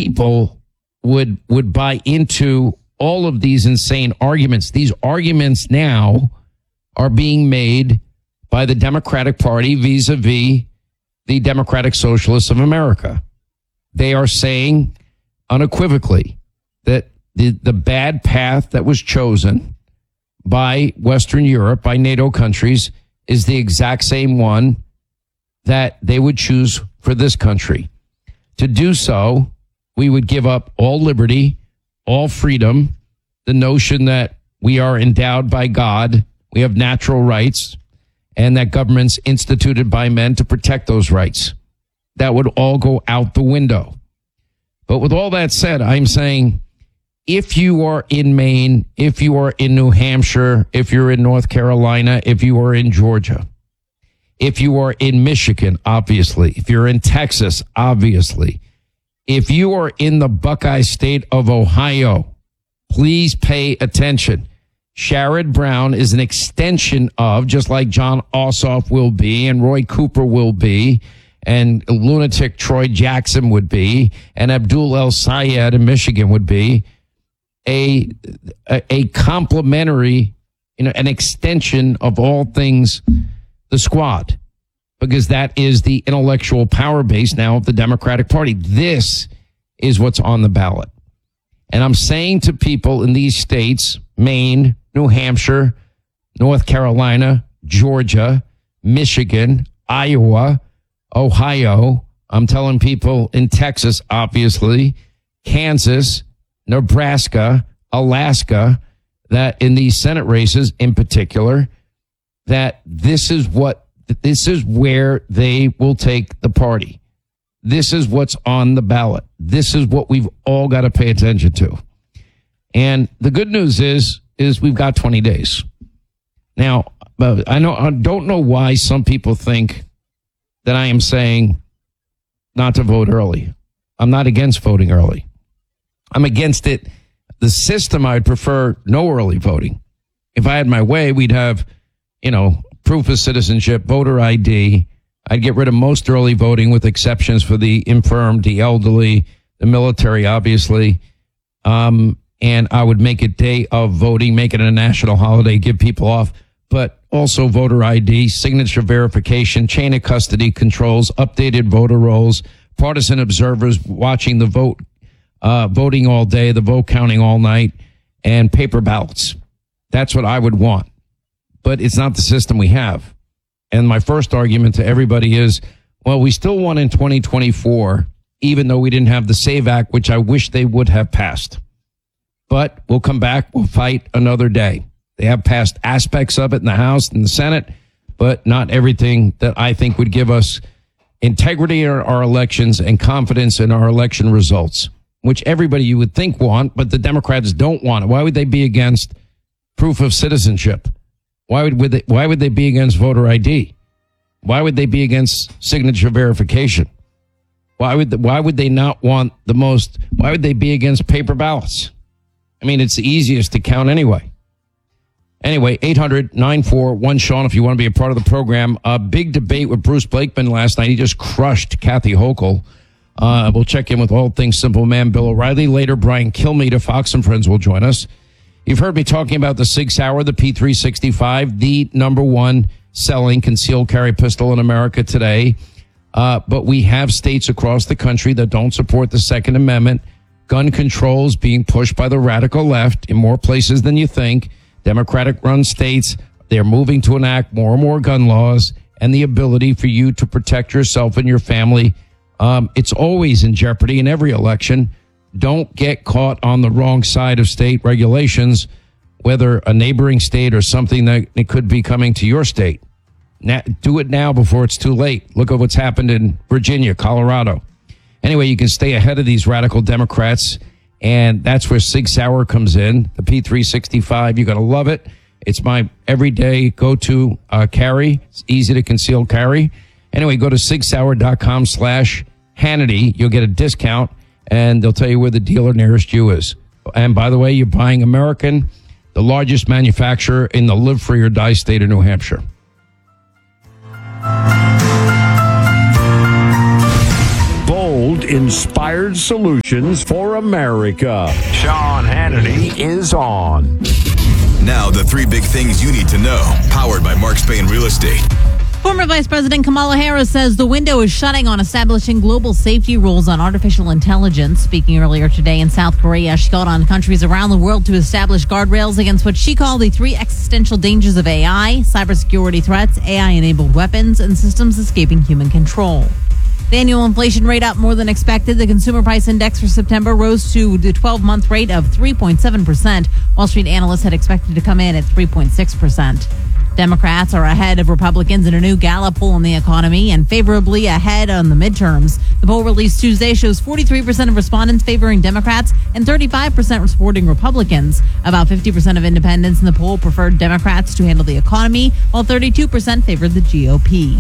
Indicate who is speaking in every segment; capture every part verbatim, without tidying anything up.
Speaker 1: people would would buy into all of these insane arguments. These arguments now are being made by the Democratic Party vis-a-vis the Democratic Socialists of America. They are saying unequivocally that the, the bad path that was chosen by Western Europe, by NATO countries, is the exact same one that they would choose for this country. To do so, we would give up all liberty, all freedom, the notion that we are endowed by God, we have natural rights, and that government's instituted by men to protect those rights. That would all go out the window. But with all that said, I'm saying if you are in Maine, if you are in New Hampshire, if you're in North Carolina, if you are in Georgia, if you are in Michigan, obviously, if you're in Texas, obviously, if you are in the Buckeye State of Ohio, please pay attention. Sherrod Brown is an extension of, just like John Ossoff will be and Roy Cooper will be, and lunatic Troy Jackson would be, and Abdul El Sayed in Michigan would be, a a, a complementary, you know, an extension of all things the squad, because that is the intellectual power base now of the Democratic Party. This is what's on the ballot. And I'm saying to people in these states, Maine, New Hampshire, North Carolina, Georgia, Michigan, Iowa, Ohio, I'm telling people in Texas, obviously, Kansas, Nebraska, Alaska, that in these Senate races in particular, that this is what, this is where they will take the party. This is what's on the ballot. This is what we've all got to pay attention to. And the good news is, is we've got twenty days. Now, I know, I don't know why some people think that I am saying not to vote early. I'm not against voting early. I'm against it. The system, I'd prefer no early voting. If I had my way, we'd have, you know, proof of citizenship, voter I D. I'd get rid of most early voting with exceptions for the infirm, the elderly, the military, obviously. Um, and I would make it day of voting, make it a national holiday, give people off, but also voter I D, signature verification, chain of custody controls, updated voter rolls, partisan observers watching the vote, uh, voting all day, the vote counting all night, and paper ballots. That's what I would want. But it's not the system we have. And my first argument to everybody is, well, we still won in twenty twenty-four, even though we didn't have the SAVE Act, which I wish they would have passed. But we'll come back, we'll fight another day. They have passed aspects of it in the House and the Senate, but not everything that I think would give us integrity in our elections and confidence in our election results, which everybody you would think want, but the Democrats don't want it. Why would they be against proof of citizenship? Why would, would they, why would they be against voter I D? Why would they be against signature verification? Why would, the, why would they not want the most, why would they be against paper ballots? I mean, it's the easiest to count anyway. Anyway, eight hundred nine four one Sean if you want to be a part of the program. A big debate with Bruce Blakeman last night. He just crushed Kathy Hochul. Uh, we'll check in with all things Simple Man, Bill O'Reilly. Later, Brian Kilmeade of Fox and Friends will join us. You've heard me talking about the Sig Sauer, the P three sixty-five, the number one selling concealed carry pistol in America today. Uh, but we have states across the country that don't support the Second Amendment. Gun control is being pushed by the radical left in more places than you think. Democratic-run states, they're moving to enact more and more gun laws, and the ability for you to protect yourself and your family. Um, it's always in jeopardy in every election. Don't get caught on the wrong side of state regulations, whether a neighboring state or something that it could be coming to your state. Now, do it now before it's too late. Look at what's happened in Virginia, Colorado. Anyway, you can stay ahead of these radical Democrats, and that's where Sig Sauer comes in, the P three sixty-five. You're going to love it. It's my everyday go-to uh, carry. It's easy to conceal carry. Anyway, go to sig sauer dot com slash Hannity. You'll get a discount, and they'll tell you where the dealer nearest you is. And by the way, you're buying American, the largest manufacturer in the live free or die state of New Hampshire.
Speaker 2: Bold inspired solutions for America. Sean Hannity is on.
Speaker 3: Now, the three big things you need to know, powered by Mark Spain Real Estate.
Speaker 4: Former Vice President Kamala Harris says the window is shutting on establishing global safety rules on artificial intelligence. Speaking earlier today in South Korea, she called on countries around the world to establish guardrails against what she called the three existential dangers of A I: cybersecurity threats, A I-enabled weapons, and systems escaping human control. The annual inflation rate up more than expected. The consumer price index for September rose to the twelve-month rate of three point seven percent. Wall Street analysts had expected to come in at three point six percent. Democrats are ahead of Republicans in a new Gallup poll on the economy and favorably ahead on the midterms. The poll released Tuesday shows forty-three percent of respondents favoring Democrats and thirty-five percent supporting Republicans. About fifty percent of independents in the poll preferred Democrats to handle the economy, while thirty-two percent favored the G O P.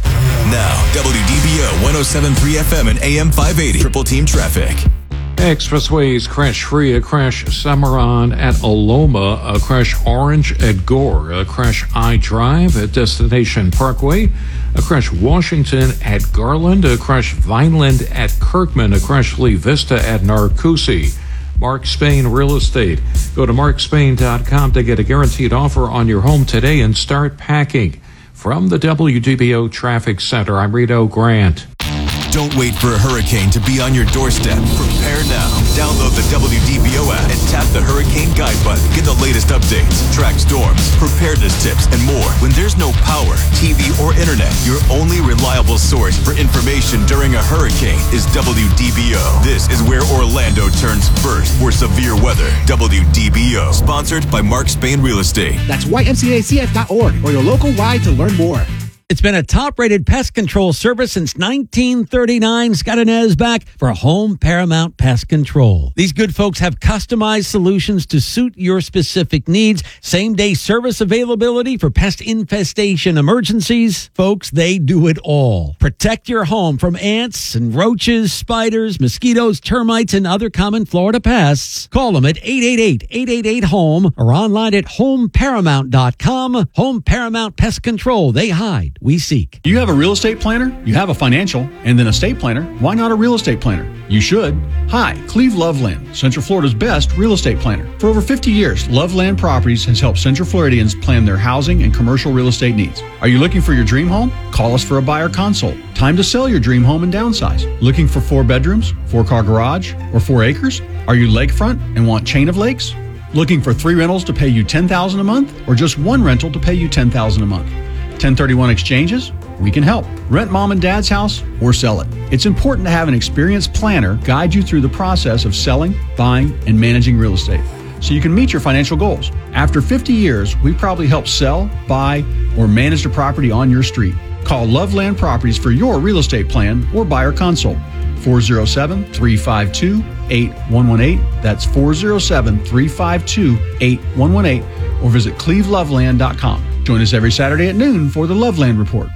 Speaker 3: Now, W D B O one oh seven point three F M and A M five eighty. Triple Team Traffic.
Speaker 5: Expressways crash-free, a crash Cimarron at Aloma, a crash Orange at Gore, a crash I Drive at Destination Parkway, a crash Washington at Garland, a crash Vineland at Kirkman, a crash Lee Vista at Narcoossee. Mark Spain Real Estate. Go to mark spain dot com to get a guaranteed offer on your home today and start packing. From the W D B O Traffic Center, I'm Rito Grant.
Speaker 3: Don't wait for a hurricane to be on your doorstep. Prepare now. Download the W D B O app and tap the Hurricane Guide button. Get the latest updates, track storms, preparedness tips, and more. When there's no power, T V, or internet, your only reliable source for information during a hurricane is W D B O. This is where Orlando turns first for severe weather. W D B O. Sponsored by Mark Spain Real Estate.
Speaker 6: That's Y M C A C F dot org or your local Y to learn more.
Speaker 7: It's been a top-rated pest control service since nineteen thirty-nine. Scott Inez back for Home Paramount Pest Control. These good folks have customized solutions to suit your specific needs. Same-day service availability for pest infestation emergencies. Folks, they do it all. Protect your home from ants and roaches, spiders, mosquitoes, termites, and other common Florida pests. Call them at eight eight eight, eight eight eight, HOME or online at home paramount dot com. Home Paramount Pest Control. They hide. We seek.
Speaker 8: You have a real estate planner, you have a financial, and then a estate planner. Why not a real estate planner? You should. Hi, Cleve Loveland, Central Florida's best real estate planner. For over fifty years, Loveland Properties has helped Central Floridians plan their housing and commercial real estate needs. Are you looking for your dream home? Call us for a buyer consult. Time to sell your dream home and downsize. Looking for four bedrooms, four-car garage, or four acres? Are you lakefront and want chain of lakes? Looking for three rentals to pay you ten thousand dollars a month, or just one rental to pay you ten thousand dollars a month? ten thirty-one exchanges? We can help. Rent mom and dad's house or sell it. It's important to have an experienced planner guide you through the process of selling, buying, and managing real estate so you can meet your financial goals. After fifty years, we probably helped sell, buy, or manage the property on your street. Call Loveland Properties for your real estate plan or buyer consult. four oh seven, three five two, eight one one eight. That's four oh seven, three five two, eight one one eight. Or visit cleve loveland dot com. Join us every Saturday at noon for the Loveland Report.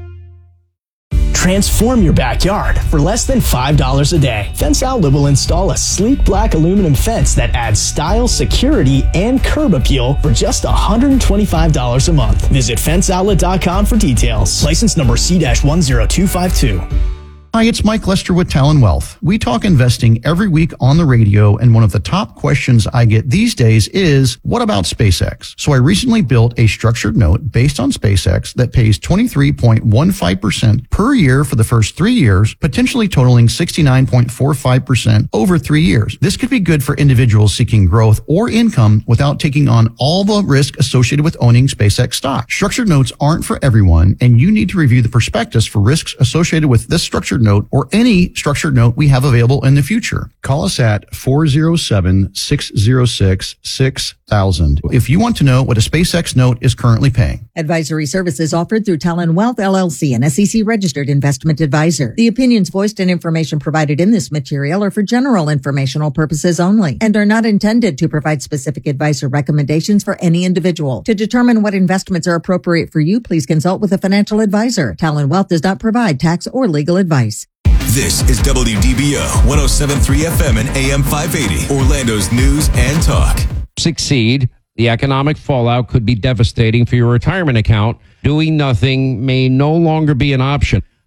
Speaker 9: Transform your backyard for less than five dollars a day. Fence Outlet will install a sleek black aluminum fence that adds style, security, and curb appeal for just one hundred twenty-five dollars a month. Visit fence outlet dot com for details. License number C one zero two five two.
Speaker 10: Hi, it's Mike Lester with Talon Wealth. We talk investing every week on the radio, and one of the top questions I get these days is, what about SpaceX? So I recently built a structured note based on SpaceX that pays twenty-three point one five percent per year for the first three years, potentially totaling sixty-nine point four five percent over three years. This could be good for individuals seeking growth or income without taking on all the risk associated with owning SpaceX stock. Structured notes aren't for everyone, and you need to review the prospectus for risks associated with this structured note or any structured note we have available in the future. Call us at four oh seven, six oh six, six thousand if you want to know what a SpaceX note is currently paying.
Speaker 11: Advisory services offered through Talon Wealth, L L C, an S E C-registered investment advisor. The opinions voiced and information provided in this material are for general informational purposes only and are not intended to provide specific advice or recommendations for any individual. To determine what investments are appropriate for you, please consult with a financial advisor. Talon Wealth does not provide tax or legal advice.
Speaker 3: This is W D B O one oh seven point three F M and A M five eighty, Orlando's news and talk.
Speaker 1: Succeed, the economic fallout could be devastating for your retirement account. Doing nothing may no longer be an option.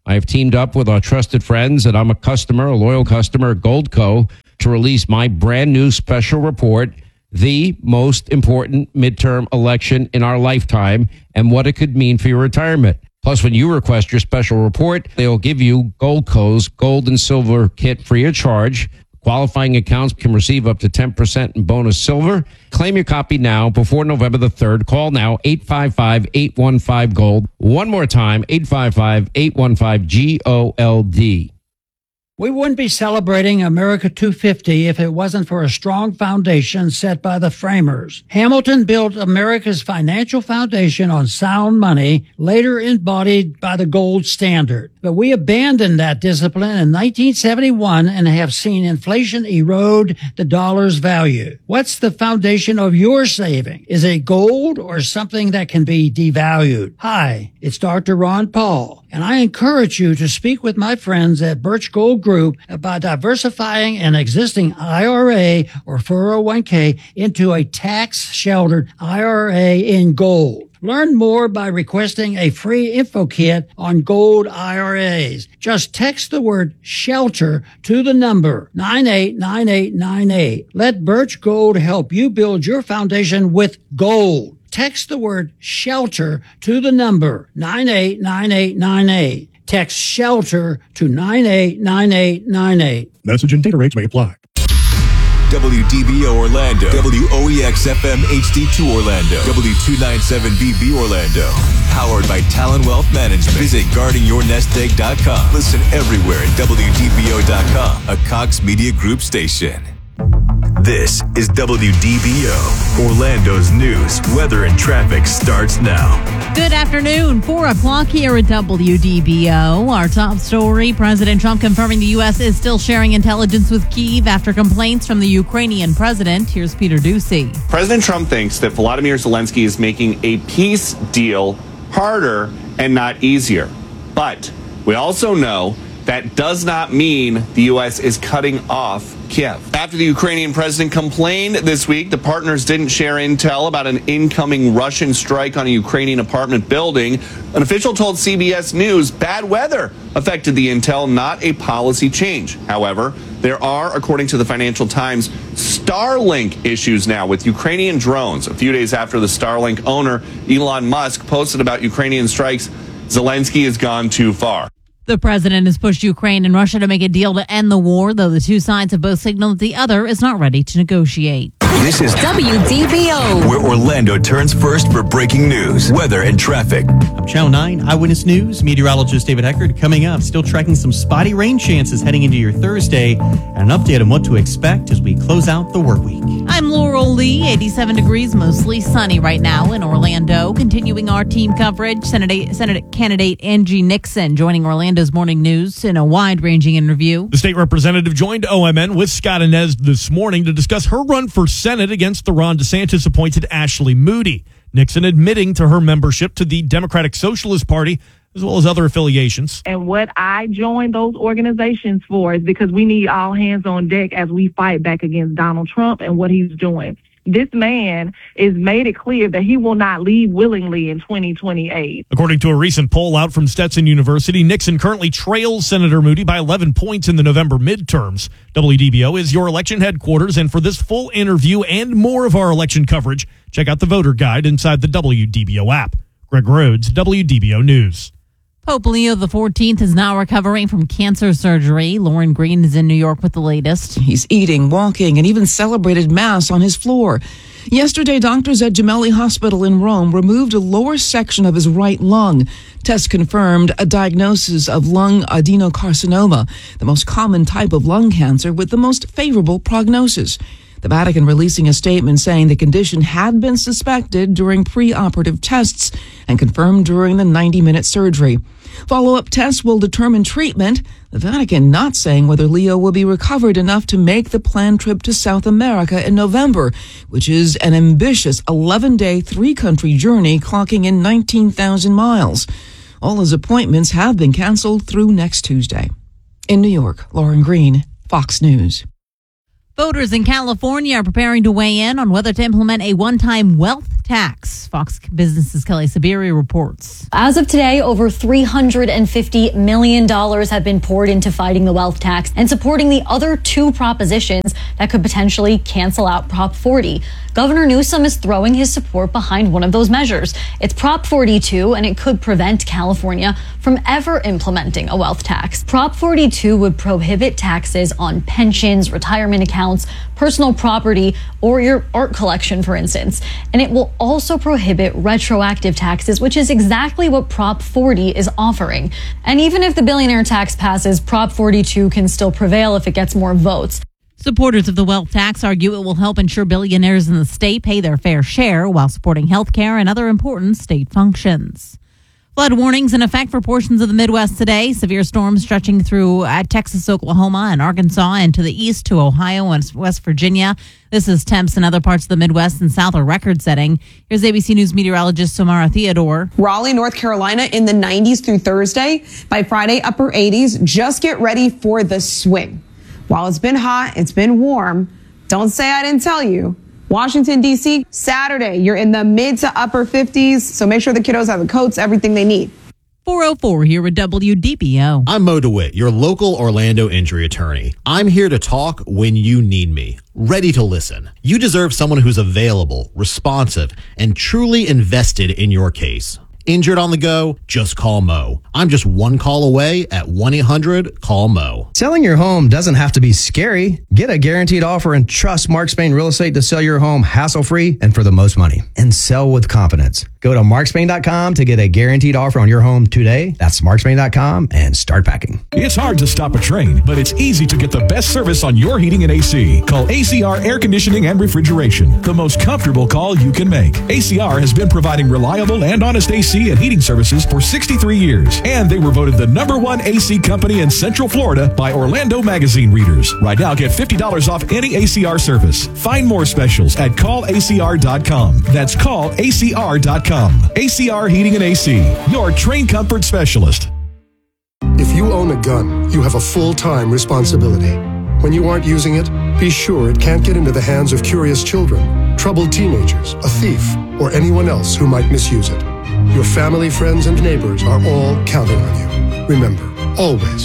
Speaker 1: I have teamed up with our trusted friends, and I'm a customer, a loyal customer at Goldco, to release my brand new special report, the most important midterm election in our lifetime and what it could mean for your retirement. Plus, when you request your special report, they'll give you Goldco's gold and silver kit free of charge. Qualifying accounts can receive up to ten percent in bonus silver. Claim your copy now before November the third. Call now, eight five five, eight one five, GOLD. One more time, eight five five, eight one five, G O L D.
Speaker 12: We wouldn't be celebrating America two fifty if it wasn't for a strong foundation set by the framers. Hamilton built America's financial foundation on sound money, later embodied by the gold standard. But we abandoned that discipline in nineteen seventy-one and have seen inflation erode the dollar's value. What's the foundation of your saving? Is it gold or something that can be devalued? Hi, it's Doctor Ron Paul, and I encourage you to speak with my friends at Birch Gold Group about diversifying an existing I R A or four oh one k into a tax-sheltered I R A in gold. Learn more by requesting a free info kit on gold I R As. Just text the word shelter to the number nine eight nine eight nine eight. Let Birch Gold help you build your foundation with gold. Text the word shelter to the number nine eight nine eight nine eight. Text shelter to nine eight nine eight nine eight.
Speaker 13: Message and data rates may apply.
Speaker 3: W D B O Orlando, W O E X F M H D two Orlando, W two ninety-seven B B Orlando. Powered by Talon Wealth Management. Visit guarding your nest egg dot com. Listen everywhere at W D B O dot com, a Cox Media Group station. This is W D B O, Orlando's news, weather, and traffic starts now.
Speaker 4: Good afternoon. four o'clock here at W D B O. Our top story, President Trump confirming the U S is still sharing intelligence with Kyiv after complaints from the Ukrainian president. Here's Peter Ducey.
Speaker 14: President Trump thinks that Volodymyr Zelensky is making a peace deal harder and not easier. But we also know that does not mean the U S is cutting off Kiev. After the Ukrainian president complained this week, the partners didn't share intel about an incoming Russian strike on a Ukrainian apartment building. An official told C B S News bad weather affected the intel, not a policy change. However, there are, according to the Financial Times, Starlink issues now with Ukrainian drones. A few days after the Starlink owner, Elon Musk, posted about Ukrainian strikes, Zelensky has gone too far.
Speaker 4: The president has pushed Ukraine and Russia to make a deal to end the war, though the two sides have both signaled that the other is not ready to negotiate.
Speaker 3: This is
Speaker 15: W D B O,
Speaker 3: where Orlando turns first for breaking news, weather, and traffic.
Speaker 16: I'm Channel nine Eyewitness News meteorologist David Eckert. Coming up, still tracking some spotty rain chances heading into your Thursday, and an update on what to expect as we close out the work week.
Speaker 4: I'm Laurel Lee. eighty-seven degrees, mostly sunny right now in Orlando. Continuing our team coverage, Senate, Senate candidate Angie Nixon joining Orlando's Morning News in a wide-ranging interview.
Speaker 17: The state representative joined O M N with Scott Inez this morning to discuss her run for Senate against the Ron DeSantis-appointed Ashley Moody. Nixon admitting to her membership to the Democratic Socialist Party as well as other affiliations.
Speaker 18: And what I joined those organizations for is because we need all hands on deck as we fight back against Donald Trump and what he's doing. This man has made it clear that he will not leave willingly in twenty twenty-eight.
Speaker 17: According to a recent poll out from Stetson University, Nixon currently trails Senator Moody by eleven points in the November midterms. W D B O is your election headquarters, and for this full interview and more of our election coverage, check out the voter guide inside the W D B O app. Greg Rhodes, W D B O News.
Speaker 4: Pope Leo the fourteenth is now recovering from cancer surgery. Lauren Green is in New York with the latest.
Speaker 19: He's eating, walking, and even celebrated Mass on his floor. Yesterday, doctors at Gemelli Hospital in Rome removed a lower section of his right lung. Tests confirmed a diagnosis of lung adenocarcinoma, the most common type of lung cancer with the most favorable prognosis. The Vatican releasing a statement saying the condition had been suspected during pre-operative tests and confirmed during the ninety-minute surgery. Follow-up tests will determine treatment. The Vatican not saying whether Leo will be recovered enough to make the planned trip to South America in November, which is an ambitious eleven-day, three-country journey clocking in nineteen thousand miles. All his appointments have been canceled through next Tuesday. In New York, Lauren Green, Fox News.
Speaker 4: Voters in California are preparing to weigh in on whether to implement a one-time wealth tax. Fox Business's Kelly Sabiri reports.
Speaker 13: As of today, over three hundred fifty million dollars have been poured into fighting the wealth tax and supporting the other two propositions that could potentially cancel out Prop forty. Governor Newsom is throwing his support behind one of those measures. It's Prop forty-two, and it could prevent California from ever implementing a wealth tax. Prop forty-two would prohibit taxes on pensions, retirement accounts, personal property, or your art collection, for instance. And it will also prohibit retroactive taxes, which is exactly what Prop forty is offering. And even if the billionaire tax passes, Prop forty-two can still prevail if it gets more votes.
Speaker 4: Supporters of the wealth tax argue it will help ensure billionaires in the state pay their fair share while supporting health care and other important state functions. Flood warnings in effect for portions of the Midwest today. Severe storms stretching through uh, Texas, Oklahoma, and Arkansas, and to the east to Ohio and West Virginia. This is temps in other parts of the Midwest and South are record-setting. Here's A B C News meteorologist Samara Theodore.
Speaker 15: Raleigh, North Carolina in the nineties through Thursday. By Friday, upper eighties. Just get ready for the swing. While it's been hot, it's been warm. Don't say I didn't tell you. Washington, D C, Saturday, you're in the mid to upper fifties, so make sure the kiddos have the coats, everything they need.
Speaker 4: four oh four here with W D B O.
Speaker 20: I'm Mo DeWitt, your local Orlando injury attorney. I'm here to talk when you need me, ready to listen. You deserve someone who's available, responsive, and truly invested in your case. Injured on the go? Just call Mo. I'm just one call away at one eight hundred call Mo.
Speaker 21: Selling your home doesn't have to be scary. Get a guaranteed offer and trust Mark Spain Real Estate to sell your home hassle-free and for the most money. And sell with confidence. Go to mark spain dot com to get a guaranteed offer on your home today. That's mark spain dot com and start packing.
Speaker 22: It's hard to stop a train, but it's easy to get the best service on your heating and A C. Call A C R Air Conditioning and Refrigeration, the most comfortable call you can make. A C R has been providing reliable and honest A C and heating services for sixty-three years, and they were voted the number one A C company in Central Florida by Orlando Magazine readers. Right now, get fifty dollars off any A C R service. Find more specials at call A C R dot com. That's call A C R dot com. A C R Heating and A C, your train comfort specialist.
Speaker 23: If you own a gun, you have a full-time responsibility. When you aren't using it, be sure it can't get into the hands of curious children, troubled teenagers, a thief, or anyone else who might misuse it. Your family, friends, and neighbors are all counting on you. Remember, always,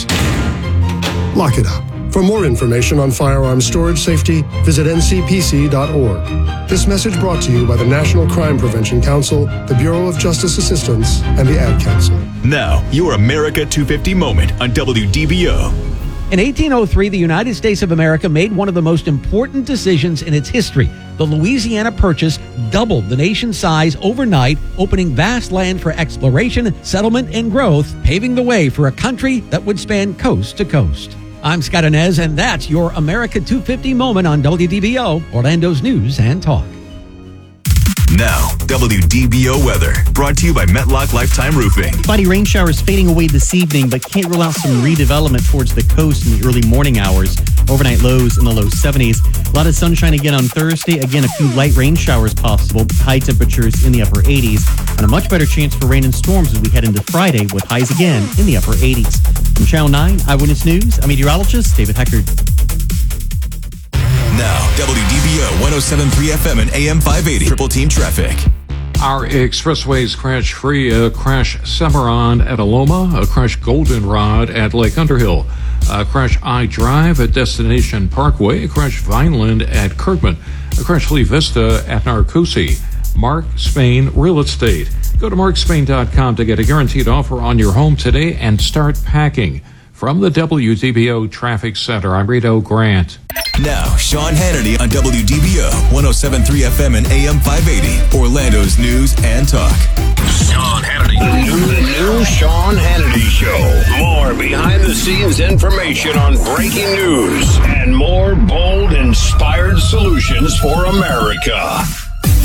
Speaker 23: lock it up. For more information on firearm storage safety, visit N C P C dot org. This message brought to you by the National Crime Prevention Council, the Bureau of Justice Assistance, and the Ad Council.
Speaker 3: Now, your America two fifty moment on W D B O.
Speaker 7: In eighteen oh three, the United States of America made one of the most important decisions in its history. The Louisiana Purchase doubled the nation's size overnight, opening vast land for exploration, settlement, and growth, paving the way for a country that would span coast to coast. I'm Scott Inez, and that's your America two fifty moment on W D B O, Orlando's News and Talk.
Speaker 3: Now, W D B O weather, brought to you by Metlock Lifetime Roofing.
Speaker 16: Spotty rain showers fading away this evening, but can't rule out some redevelopment towards the coast in the early morning hours. Overnight lows in the low seventies. A lot of sunshine again on Thursday. Again, a few light rain showers possible. High temperatures in the upper eighties. And a much better chance for rain and storms as we head into Friday with highs again in the upper eighties. From Channel nine Eyewitness News, I'm meteorologist David Heckard.
Speaker 3: Now, W D B O one oh seven point three F M and A M five eighty. Triple Team Traffic.
Speaker 5: Our expressways crash-free. A crash Cimarron at Aloma. A crash Goldenrod at Lake Underhill. A crash I-Drive at Destination Parkway. A crash Vineland at Kirkman. A crash Lee Vista at Narcoossee. Mark Spain Real Estate. Go to mark spain dot com to get a guaranteed offer on your home today and start packing. From the W D B O Traffic Center, I'm Rito Grant.
Speaker 3: Now, Sean Hannity on W D B O one oh seven point three F M and A M five eighty, Orlando's News and Talk.
Speaker 2: Sean Hannity. The new Sean Hannity Show. More behind-the-scenes information on breaking news and more bold, inspired solutions for America.